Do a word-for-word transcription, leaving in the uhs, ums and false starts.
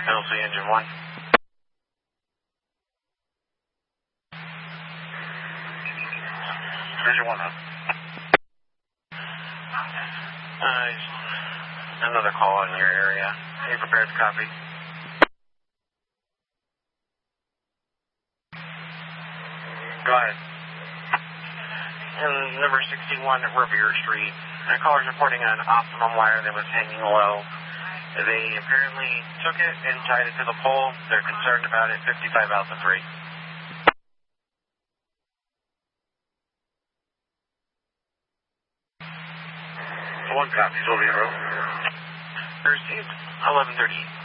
L C engine one. Engine one, huh? Uh, another call in your area. Are you prepared to copy? Go ahead. And number sixty-one at Revere Street. A caller's reporting an optimum wire that was hanging low. They apparently took it and tied it to the pole. They're concerned about it. fifty-five Alpha three. One copy, Sylvia Road. Received eleven thirty.